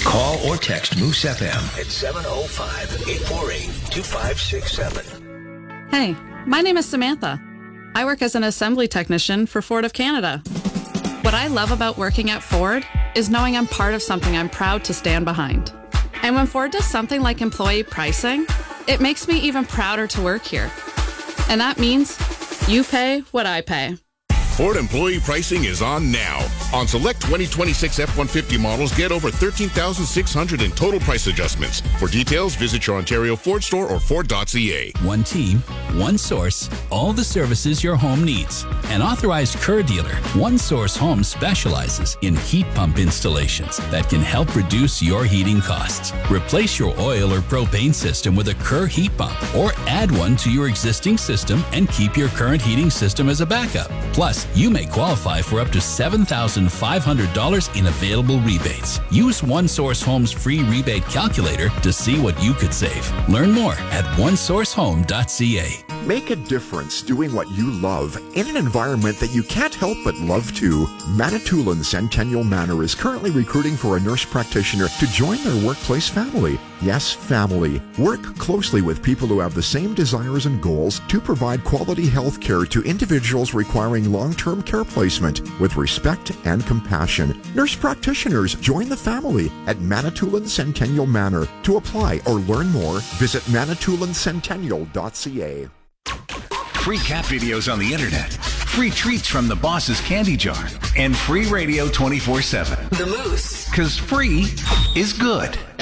Call or text Moose FM at 705-848-2567. Hey, my name is Samantha. I work as an assembly technician for Ford of Canada. What I love about working at Ford is knowing I'm part of something I'm proud to stand behind. And when Ford does something like employee pricing, it makes me even prouder to work here. And that means you pay what I pay. Ford employee pricing is on now. On select 2026 F-150 models, get over $13,600 in total price adjustments. For details, visit your Ontario Ford store or Ford.ca. One team, one source, all the services your home needs. An authorized Kerr dealer, One Source Home specializes in heat pump installations that can help reduce your heating costs. Replace your oil or propane system with a Kerr heat pump or add one to your existing system and keep your current heating system as a backup. Plus, you may qualify for up to $7,500 in available rebates. Use One Source Home's free rebate calculator to see what you could save. Learn more at onesourcehome.ca. Make a difference doing what you love in an environment that you can't help but love too. Manitoulin Centennial Manor is currently recruiting for a nurse practitioner to join their workplace family. Yes, family. Work closely with people who have the same desires and goals to provide quality health care to individuals requiring long-term care placement with respect and compassion. Nurse practitioners join the family at Manitoulin Centennial Manor. To apply or learn more, visit manitoulincentennial.ca. Free cat videos on the internet, free treats from the boss's candy jar, and free radio 24/7. The Moose. 'Cause free is good.